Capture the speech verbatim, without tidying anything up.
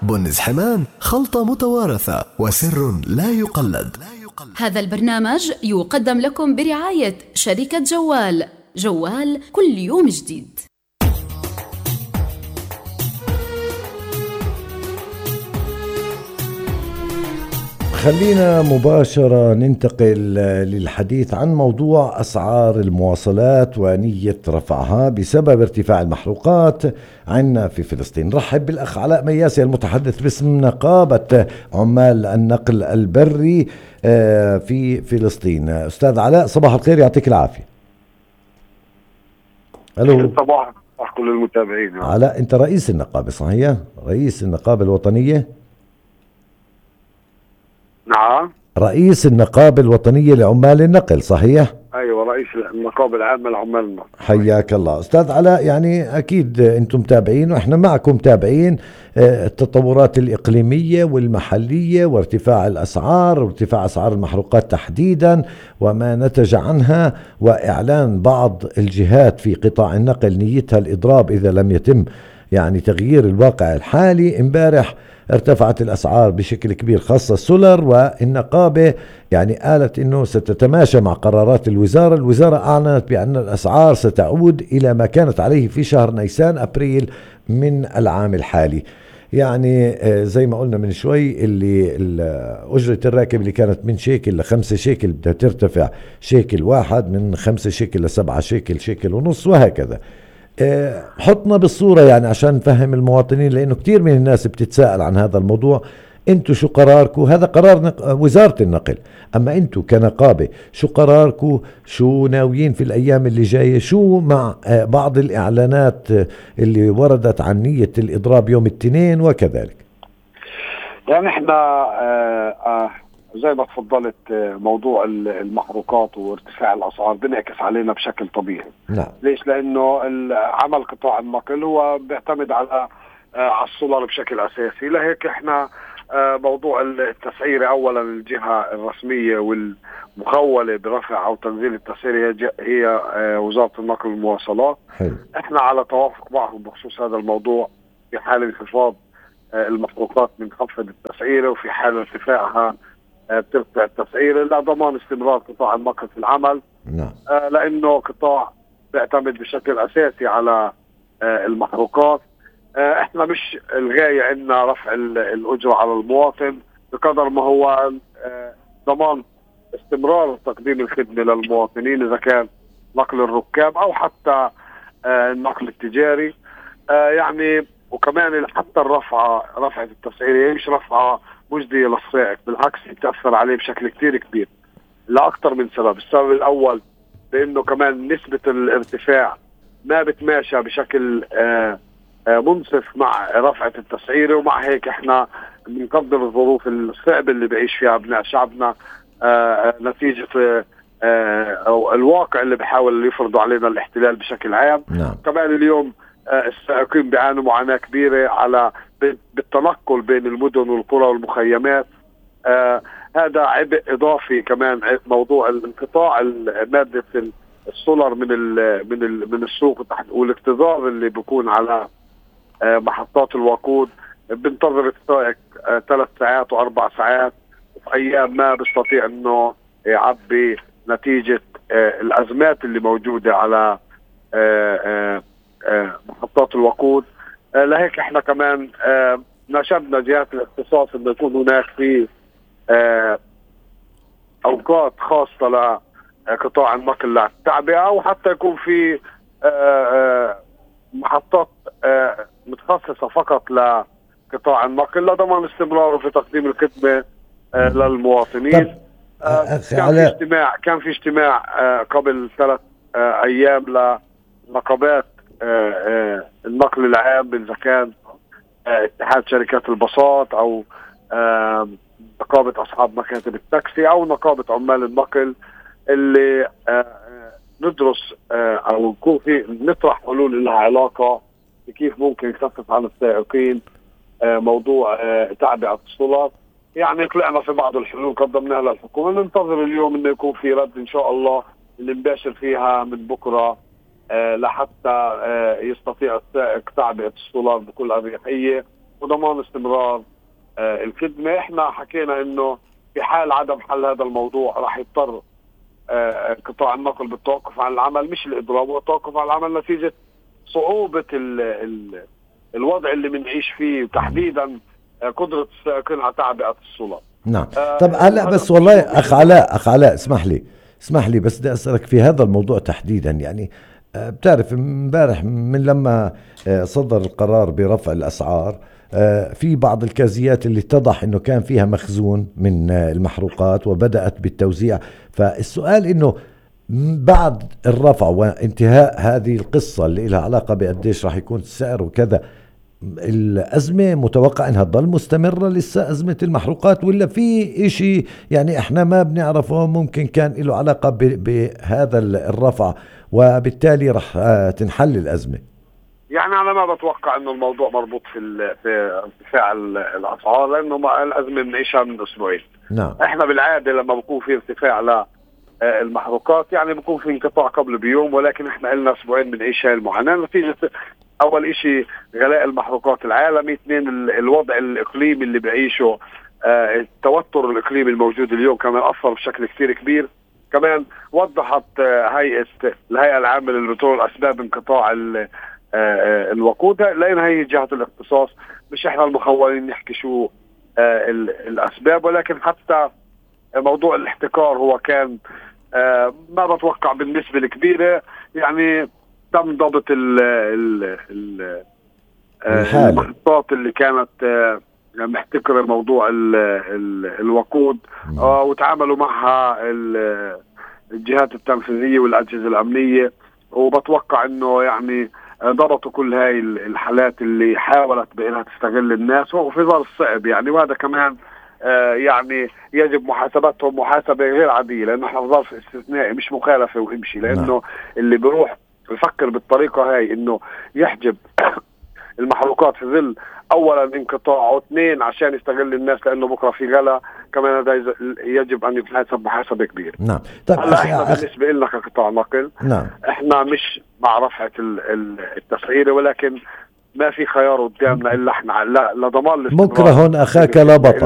بنز حمان خلطة متوارثة وسر لا يقلد. هذا البرنامج يقدم لكم برعاية شركة جوال. جوال كل يوم جديد. خلينا مباشرة ننتقل للحديث عن موضوع أسعار المواصلات ونية رفعها بسبب ارتفاع المحروقات عنا في فلسطين. رحب بالأخ علاء مياسي المتحدث باسم نقابة عمال النقل البري في فلسطين. أستاذ علاء صباح الخير، يعطيك العافية. ألو. صباح كل المتابعين. علاء أنت رئيس النقابة صحيح؟ رئيس النقابة الوطنية؟ نعم، رئيس النقابة الوطنية لعمال النقل صحيح؟ أيوة رئيس النقابة العامة لعمال النقل. حياك الله أستاذ علاء. يعني أكيد أنتم متابعين وإحنا معكم متابعين التطورات الإقليمية والمحلية وارتفاع الأسعار وارتفاع أسعار المحروقات تحديدا وما نتج عنها، وإعلان بعض الجهات في قطاع النقل نيتها الإضراب إذا لم يتم يعني تغيير الواقع الحالي. امبارح ارتفعت الأسعار بشكل كبير خاصة السولر، والنقابة يعني قالت أنه ستتماشى مع قرارات الوزارة. الوزارة أعلنت بأن الأسعار ستعود إلى ما كانت عليه في شهر نيسان أبريل من العام الحالي. يعني زي ما قلنا من شوي اللي أجرة الراكب اللي كانت من شيكل لخمسة شيكل بدها ترتفع شيكل واحد، من خمسة شيكل لسبعة شيكل، شيكل ونص، وهكذا. حطنا بالصورة يعني عشان نفهم المواطنين، لأنه كتير من الناس بتتساءل عن هذا الموضوع. انتو شو قراركم؟ هذا قرار نق... وزارة النقل، اما انتو كنقابة شو قراركم؟ شو ناويين في الايام اللي جاية؟ شو مع بعض الاعلانات اللي وردت عن نية الاضراب يوم الاثنين وكذلك؟ يعني احنا آه آه زي ما تفضلت موضوع المحروقات وارتفاع الأسعار بنعكس علينا بشكل طبيعي. نعم. ليش؟ لأنه عمل قطاع النقل هو بيعتمد على على السولار بشكل أساسي. لهيك احنا موضوع التسعير أولا الجهة الرسمية والمخولة برفع أو تنزيل التسعير هي وزارة النقل والمواصلات. حلو. احنا على توافق معهم بخصوص هذا الموضوع. في حال انخفاض المحروقات بنخفض التسعير، وفي حال ارتفاعها بترفع التسعير لضمان استمرار قطاع النقل في العمل. نعم. آه لأنه قطاع بيعتمد بشكل أساسي على آه المحروقات. آه احنا مش الغاية عندنا رفع الأجرة على المواطن بقدر ما هو آه ضمان استمرار تقديم الخدمة للمواطنين، إذا كان نقل الركاب أو حتى آه النقل التجاري. آه يعني وكمان حتى الرفعة رفعة التسعير مش رفعة مجدية للسائق، بالعكس بتأثر عليه بشكل كتير كبير لأكثر من سبب. السبب الأول بأنه كمان نسبة الارتفاع ما بتماشى بشكل آآ آآ منصف مع رفعة التسعير، ومع هيك احنا بنقدر الظروف الصعبة اللي بعيش فيها أبناء شعبنا نتيجة أو الواقع اللي بيحاول يفرضوا علينا الاحتلال بشكل عام. نعم. كمان اليوم السائقين بيعانوا معاناة كبيرة على بالتنقل بين المدن والقرى والمخيمات. آه هذا عبء إضافي. كمان موضوع الانقطاع مادة السولر من ال من ال من السوق والاكتظاظ اللي بيكون على آه محطات الوقود. بنتظر السائق آه ثلاث ساعات وأربع ساعات، وفي أيام ما بيستطيع إنه يعبي نتيجة آه الأزمات اللي موجودة على آه آه آه محطات الوقود. آه لهيك احنا كمان آه ناشدنا جهات الاختصاص انه يكون هناك في آه اوقات خاصة لقطاع النقل للتعبئة، او حتى يكون في آه آه محطات آه متخصصة فقط لقطاع النقل لضمان استمراره في تقديم الخدمة آه للمواطنين. آه كان في اجتماع كان في اجتماع آه قبل ثلاث آه ايام لنقابات آه آه النقل العام، إذا كان آه اتحاد شركات الباصات او آه نقابة اصحاب مكاتب التاكسي او نقابة عمال النقل، اللي آه ندرس آه او يكون في نطرح حلول لها علاقة بكيف ممكن يخفف عن السائقين آه موضوع آه تعبئة السولار. يعني طلعنا في بعض الحلول قدمناها للحكومة. ننتظر اليوم انه يكون في رد ان شاء الله اللي نباشر فيها من بكرة آه لحتى آه يستطيع السائق تعبئة السولار بكل أريحية. وضمان استمرار آه الخدمه. احنا حكينا انه في حال عدم حل هذا الموضوع راح يضطر آه قطاع النقل بالتوقف عن العمل، مش الاضراب، والتوقف عن العمل نتيجه صعوبه ال ال الوضع اللي بنعيش فيه، وتحديدا آه قدره السائقين على تعبئه السلط. نعم. طب هلا بس والله اخ علاء اخ علاء اسمح لي اسمح لي بس بدي اسالك في هذا الموضوع تحديدا. يعني بتعرف امبارح من لما صدر القرار برفع الاسعار في بعض الكازيات اللي اتضح انه كان فيها مخزون من المحروقات وبدات بالتوزيع. فالسؤال انه بعد الرفع وانتهاء هذه القصه اللي لها علاقه بقديش راح يكون السعر وكذا، الأزمة متوقع أنها تضل مستمرة لسه أزمة المحروقات، ولا في إشي يعني إحنا ما بنعرفه ممكن كان له علاقة بهذا الرفع وبالتالي رح تنحل الأزمة؟ يعني أنا ما بتوقع أنه الموضوع مربوط في في ارتفاع الأسعار، لأنه الأزمة بنعيشها من أسبوعين. نعم. إحنا بالعادة لما بكون في ارتفاع للمحروقات يعني بكون في انقطاع قبل بيوم، ولكن إحنا لنا أسبوعين بنعيش هاي المعاناة نتيجة أول إشي غلاء المحروقات العالمي، اثنين الوضع الإقليمي اللي بعيشه، آه التوتر الإقليمي الموجود اليوم كمان أثر بشكل كثير كبير. كمان وضحت آه هيئة الهيئة العامة للبترول أسباب انقطاع آه الوقود، لأن هي جهة الاختصاص، مش إحنا المخولين نحكي شو آه الأسباب، ولكن حتى موضوع الاحتكار هو كان آه ما بتوقع بالنسبة الكبيرة يعني تم ضبط ال ال ال المحطات اللي كانت محتكرة موضوع ال ال الوقود، وتعاملوا معها الجهات التنفيذية والأجهزة الأمنية، وبتوقع انه يعني ضبطوا كل هاي الحالات اللي حاولت بأنها تستغل الناس، وفي ظرف صعب يعني. وهذا كمان آه يعني يجب محاسبتهم محاسبة غير عادية، لأنه احنا في ظرف استثنائي مش مخالفة وامشي، لأنه اللي بيروح يفكر بالطريقة هاي انه يحجب المحروقات في ظل اولا انقطاع، واثنين عشان يستغل الناس لانه بكره في غلا، كمان هذا يجب ان يتحاسب محاسبة كبيرة. نعم. طيب هلا احنا أخ... بالنسبة لنا كقطاع نقل، نعم، احنا مش مع رفعة التسعيرة، ولكن ما في خيار قدامنا الا احنا لا لضمان مكره اخاك لا بطل.